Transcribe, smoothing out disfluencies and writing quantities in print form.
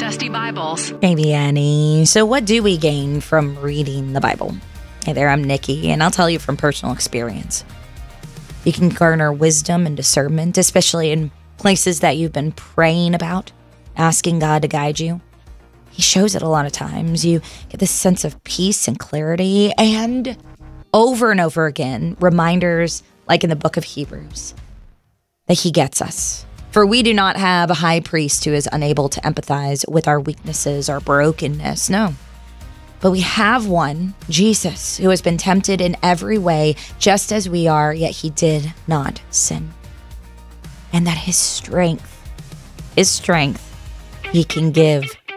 Dusty Bibles. Maybe Annie. So what do we gain from reading the Bible? Hey there, I'm Nikki, and I'll tell you from personal experience. You can garner wisdom and discernment, especially in places that you've been praying about, asking God to guide you. He shows it a lot of times. You get this sense of peace and clarity, and over again, reminders, like in the book of Hebrews, that he gets us. For we do not have a high priest who is unable to empathize with our weaknesses, our brokenness. No. But we have one, Jesus, who has been tempted in every way, just as we are, yet he did not sin. And that his strength, he can give